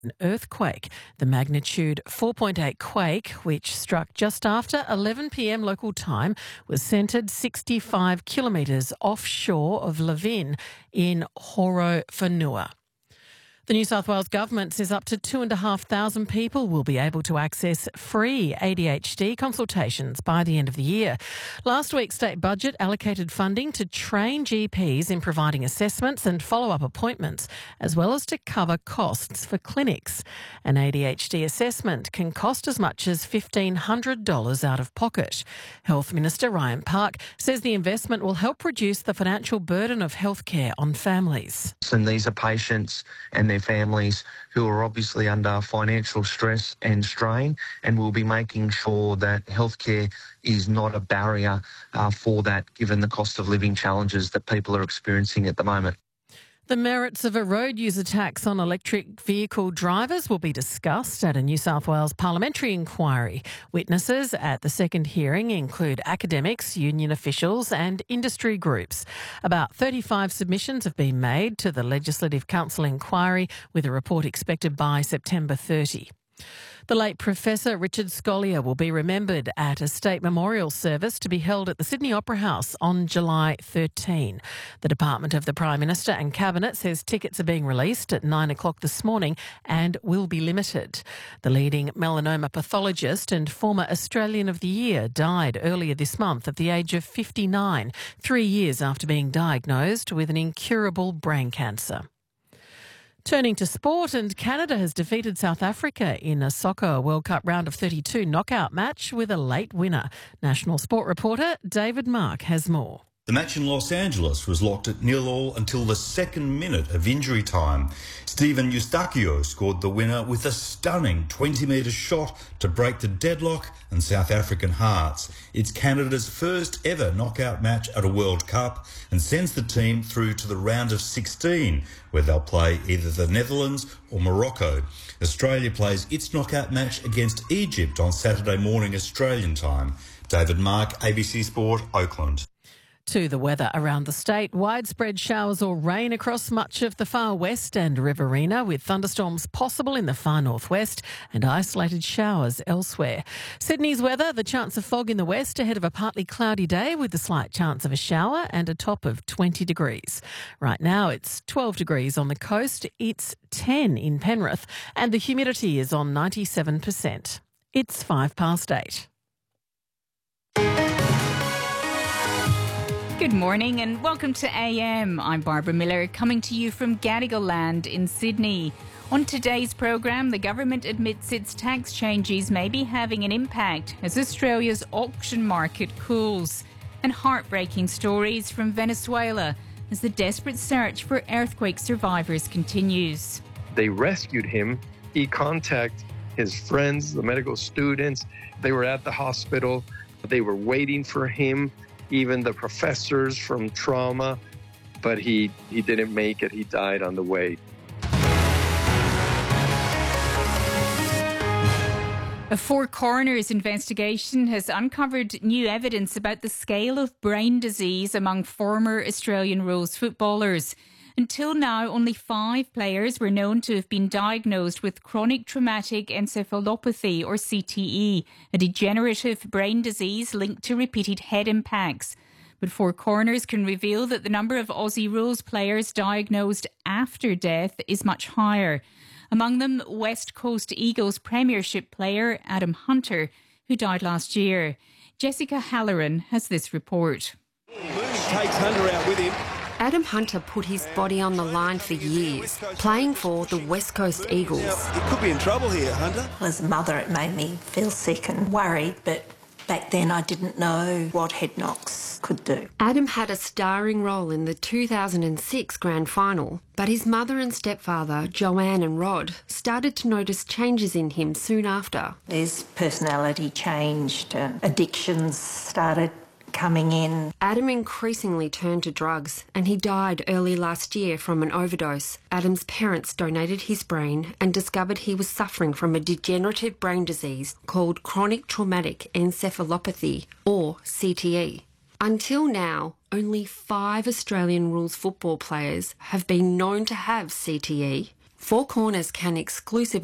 An earthquake. The magnitude 4.8 quake, which struck just after 11 p.m. local time, was centred 65 kilometres offshore of Levin in Horo-Whenua. The New South Wales Government says up to 2,500 people will be able to access free ADHD consultations by the end of the year. Last week's state budget allocated funding to train GPs in providing assessments and follow-up appointments, as well as to cover costs for clinics. An ADHD assessment can cost as much as $1,500 out of pocket. Health Minister Ryan Park says the investment will help reduce the financial burden of healthcare on families. And these are patients and their families who are obviously under financial stress and strain, and we'll be making sure that healthcare is not a barrier for that, given the cost of living challenges that people are experiencing at the moment. The merits of a road user tax on electric vehicle drivers will be discussed at a New South Wales parliamentary inquiry. Witnesses at the second hearing include academics, union officials and industry groups. About 35 submissions have been made to the Legislative Council inquiry, with a report expected by September 30. The late Professor Richard Scolyer will be remembered at a state memorial service to be held at the Sydney Opera House on July 13. The Department of the Prime Minister and Cabinet says tickets are being released at 9 o'clock this morning and will be limited. The leading melanoma pathologist and former Australian of the Year died earlier this month at the age of 59, 3 years after being diagnosed with an incurable brain cancer. Turning to sport, and Canada has defeated South Africa in a soccer World Cup round of 32 knockout match with a late winner. National Sport reporter David Mark has more. The match in Los Angeles was locked at 0-0 until the second minute of injury time. Steven Eustáquio scored the winner with a stunning 20-metre shot to break the deadlock and South African hearts. It's Canada's first ever knockout match at a World Cup and sends the team through to the round of 16, where they'll play either the Netherlands or Morocco. Australia plays its knockout match against Egypt on Saturday morning Australian time. David Mark, ABC Sport, Oakland. To the weather around the state, widespread showers or rain across much of the far west and Riverina, with thunderstorms possible in the far northwest and isolated showers elsewhere. Sydney's weather, the chance of fog in the west ahead of a partly cloudy day with a slight chance of a shower and a top of 20 degrees. Right now it's 12 degrees on the coast, it's 10 in Penrith and the humidity is on 97%. It's 8:05. Good morning and welcome to AM. I'm Barbara Miller, coming to you from Gadigal Land in Sydney. On today's programme, the government admits its tax changes may be having an impact as Australia's auction market cools. And heartbreaking stories from Venezuela as the desperate search for earthquake survivors continues. They rescued him. He contacted his friends, the medical students. They were at the hospital. They were waiting for him. Even the professors from trauma, but he didn't make it. He died on the way. A Four Corners investigation has uncovered new evidence about the scale of brain disease among former Australian rules footballers. Until now, only 5 players were known to have been diagnosed with chronic traumatic encephalopathy, or CTE, a degenerative brain disease linked to repeated head impacts. But Four Corners can reveal that the number of Aussie rules players diagnosed after death is much higher. Among them, West Coast Eagles Premiership player Adam Hunter, who died last year. Jessica Halloran has this report. Takes Hunter out with him. Adam Hunter put his body on the line for years, playing for the West Coast Eagles. He could be in trouble here, Hunter. As a mother, it made me feel sick and worried, but back then I didn't know what head knocks could do. Adam had a starring role in the 2006 grand final, but his mother and stepfather, Joanne and Rod, started to notice changes in him soon after. His personality changed, addictions started coming in. Adam increasingly turned to drugs and he died early last year from an overdose. Adam's parents donated his brain and discovered he was suffering from a degenerative brain disease called chronic traumatic encephalopathy, or CTE. Until now, only 5 Australian rules football players have been known to have CTE. Four Corners can exclusively